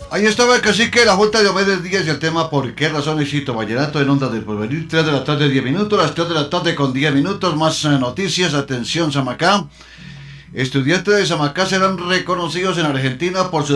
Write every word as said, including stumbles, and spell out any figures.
Ahí estaba el cacique de la Junta de Omedes Díaz y el tema ¿Por qué razón éxito vallenato en Onda del Porvenir? tres de la tarde, diez minutos, las tres de la tarde con diez minutos, más eh, noticias, atención Samacá. Estudiantes de Samacá serán reconocidos en Argentina por su